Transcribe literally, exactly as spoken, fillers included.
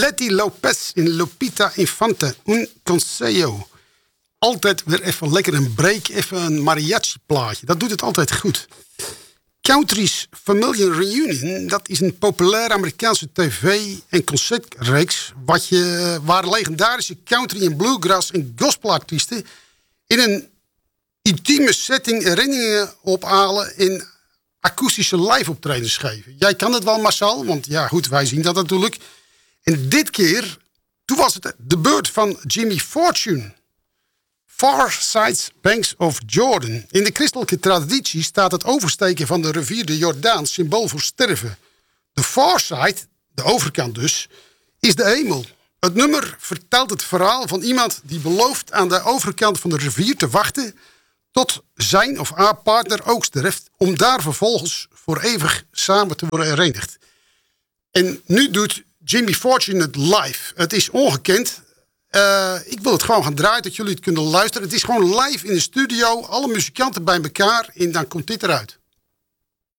Letty Lopez in Lupita Infante, Un Consejo. Altijd weer even lekker een break, even een mariachi plaatje. Dat doet het altijd goed. Country's Familiar Reunion, dat is een populaire Amerikaanse tv- en concertreeks wat je, waar legendarische country en bluegrass en gospelartiesten in een intieme setting herinneringen ophalen in akoestische live-optredens geven. Jij kan het wel, Marcel, want ja goed, wij zien dat natuurlijk. En dit keer, toen was het de beurt van Jimmy Fortune. Far Side's Banks of Jordan. In de christelijke traditie staat het oversteken van de rivier de Jordaan symbool voor sterven. De far side, de overkant dus, is de hemel. Het nummer vertelt het verhaal van iemand die belooft aan de overkant van de rivier te wachten tot zijn of haar partner ook sterft, om daar vervolgens voor eeuwig samen te worden herenigd. En nu doet Jimmy Fortune het live. Het is ongekend. Uh, ik wil het gewoon gaan draaien, dat jullie het kunnen luisteren. Het is gewoon live in de studio, alle muzikanten bij elkaar en dan komt dit eruit.